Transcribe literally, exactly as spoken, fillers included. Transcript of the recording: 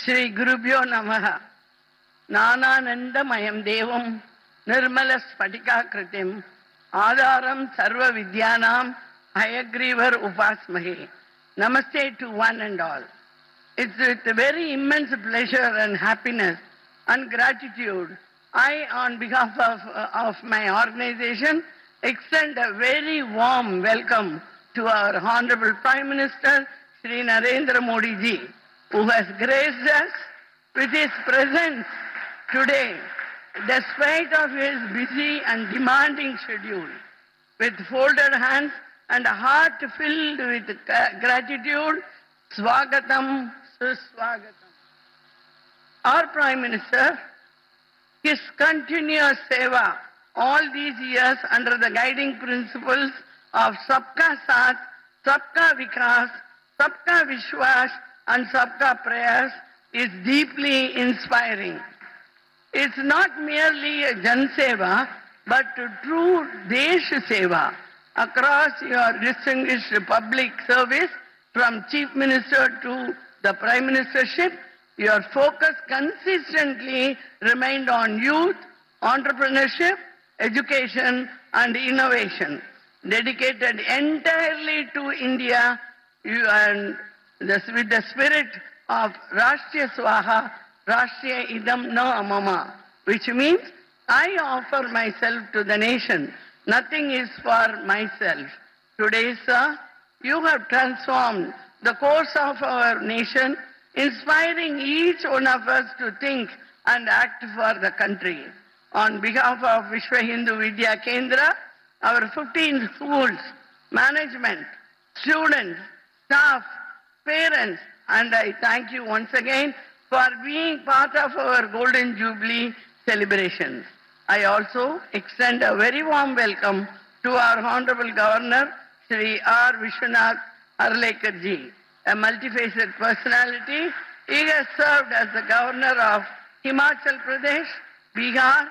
Shri Gurubhyo Namaha. Nananandamayam Devam Nirmala Spatika Kritim Adaram Sarva Vidyanam Hayagrivar Upasmahe. Namaste to one and all. It's with a very immense pleasure and happiness and gratitude I, on behalf of, uh, of my organization, extend a very warm welcome to our Honorable Prime Minister, Shri Narendra Modi ji, who has graced us with his presence today, despite of his busy and demanding schedule. With folded hands and a heart filled with gratitude, Swagatam, Suswagatam. Our Prime Minister, his continuous seva all these years under the guiding principles of Sabka Saath, Sabka Vikas, Sabka Vishwas and Sabka Prayas is deeply inspiring. It's not merely a Jan Seva, but a true Desh Seva across your distinguished public service from Chief Minister to the Prime Ministership. Your focus consistently remained on youth, entrepreneurship, education and innovation. Dedicated entirely to India you, and the, with the spirit of Rashtriya Swaha, Rashtriya Idam Na Mama, which means I offer myself to the nation. Nothing is for myself. Today, sir, you have transformed the course of our nation, inspiring each one of us to think and act for the country. On behalf of Vishwa Hindu Vidya Kendra, our fifteen schools, management, students, staff, parents, and I thank you once again for being part of our Golden Jubilee celebrations. I also extend a very warm welcome to our Honorable Governor, Shri R. Vishwanath Arlekar ji, a multifaceted personality. He has served as the Governor of Himachal Pradesh, Bihar,